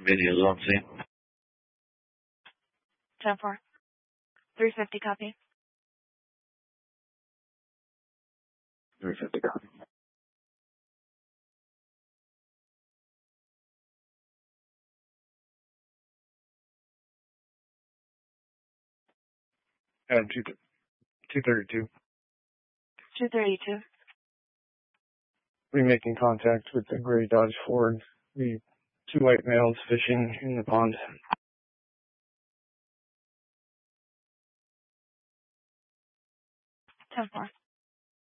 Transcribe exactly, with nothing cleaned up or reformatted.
Videos on scene. ten four. three fifty copy. three fifty copy. Um, two, two thirty-two. two thirty-two. We're making contact with the gray Dodge Ford. The two white males fishing in the pond. ten four.